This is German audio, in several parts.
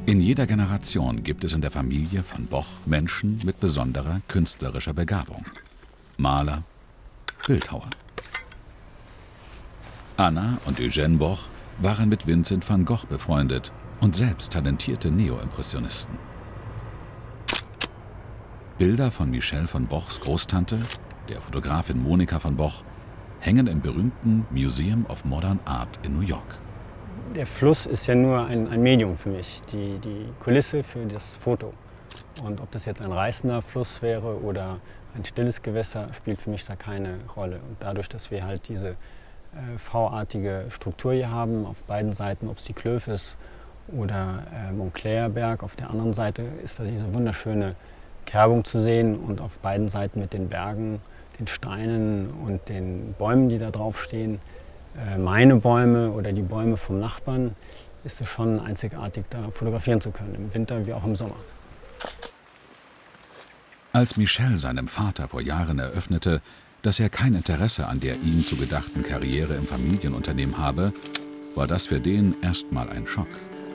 In jeder Generation gibt es in der Familie von Boch Menschen mit besonderer künstlerischer Begabung. Maler, Bildhauer. Anna und Eugène Boch waren mit Vincent van Gogh befreundet und selbst talentierte Neoimpressionisten. Bilder von Michel von Bochs Großtante, der Fotografin Monika von Boch, hängen im berühmten Museum of Modern Art in New York. Der Fluss ist ja nur ein Medium für mich, die Kulisse für das Foto. Und ob das jetzt ein reißender Fluss wäre oder ein stilles Gewässer, spielt für mich da keine Rolle. Und dadurch, dass wir halt diese V-artige Struktur hier haben, auf beiden Seiten, ob es die Klöf ist oder Montclair-Berg, auf der anderen Seite ist da diese wunderschöne Kerbung zu sehen und auf beiden Seiten mit den Bergen, den Steinen und den Bäumen, die da drauf stehen, meine Bäume oder die Bäume vom Nachbarn, ist es schon einzigartig, da fotografieren zu können, im Winter wie auch im Sommer. Als Michel seinem Vater vor Jahren eröffnete, dass er kein Interesse an der ihm zugedachten Karriere im Familienunternehmen habe, war das für den erstmal ein Schock.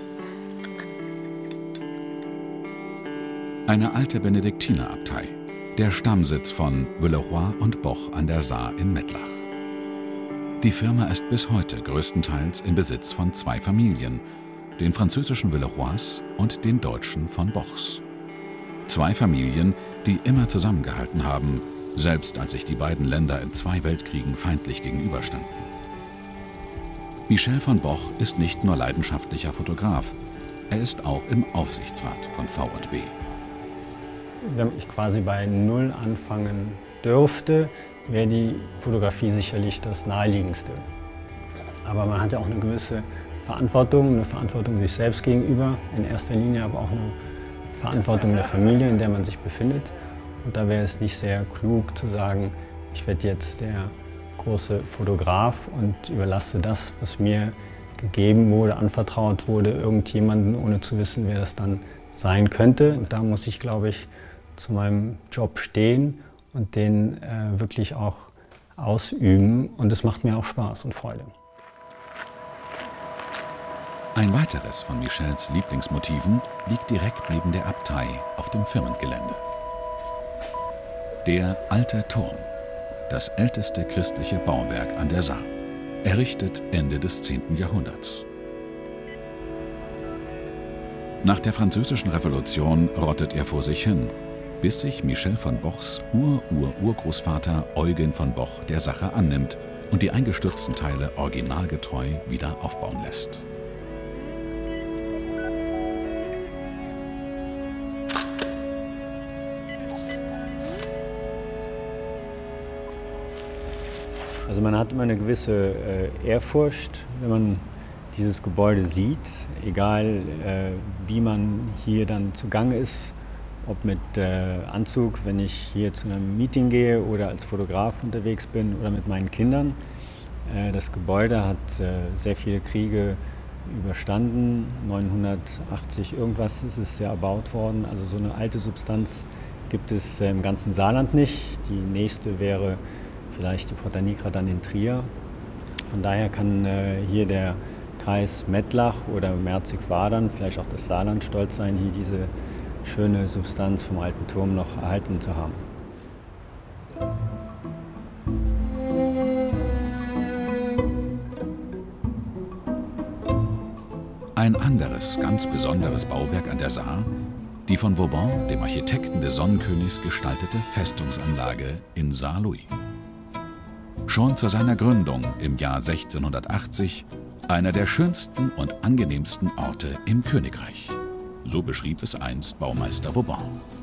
Eine alte Benediktinerabtei, der Stammsitz von Villeroy und Boch an der Saar in Mettlach. Die Firma ist bis heute größtenteils im Besitz von zwei Familien, den französischen Villeroys und den deutschen von Bochs. Zwei Familien, die immer zusammengehalten haben, selbst als sich die beiden Länder in 2 Weltkriegen feindlich gegenüberstanden. Michel von Boch ist nicht nur leidenschaftlicher Fotograf, er ist auch im Aufsichtsrat von V&B. Wenn ich quasi bei Null anfangen dürfte, wäre die Fotografie sicherlich das Naheliegendste. Aber man hat ja auch eine gewisse Verantwortung sich selbst gegenüber, in erster Linie aber auch eine Verantwortung der Familie, in der man sich befindet. Und da wäre es nicht sehr klug zu sagen, ich werde jetzt der große Fotograf und überlasse das, was mir gegeben wurde, anvertraut wurde, irgendjemandem, ohne zu wissen, wer das dann sein könnte. Und da muss ich, glaube ich, zu meinem Job stehen und den wirklich auch ausüben. Und es macht mir auch Spaß und Freude. Ein weiteres von Michels Lieblingsmotiven liegt direkt neben der Abtei auf dem Firmengelände. Der Alte Turm, das älteste christliche Bauwerk an der Saar, errichtet Ende des 10. Jahrhunderts. Nach der Französischen Revolution rottet er vor sich hin, bis sich Michel von Bochs Urgroßvater Eugen von Boch der Sache annimmt und die eingestürzten Teile originalgetreu wieder aufbauen lässt. Also man hat immer eine gewisse Ehrfurcht, wenn man dieses Gebäude sieht, egal wie man hier dann zugange ist, ob mit Anzug, wenn ich hier zu einem Meeting gehe oder als Fotograf unterwegs bin oder mit meinen Kindern. Das Gebäude hat sehr viele Kriege überstanden, 980 irgendwas ist es ja erbaut worden, also so eine alte Substanz gibt es im ganzen Saarland nicht. Die nächste wäre vielleicht die Porta Nigra dann in Trier. Von daher kann hier der Kreis Mettlach oder Merzig-Wadern, vielleicht auch das Saarland stolz sein, hier diese schöne Substanz vom alten Turm noch erhalten zu haben. Ein anderes, ganz besonderes Bauwerk an der Saar, die von Vauban, dem Architekten des Sonnenkönigs, gestaltete Festungsanlage in Saarlouis. Schon zu seiner Gründung im Jahr 1680 einer der schönsten und angenehmsten Orte im Königreich. So beschrieb es einst Baumeister Vauban.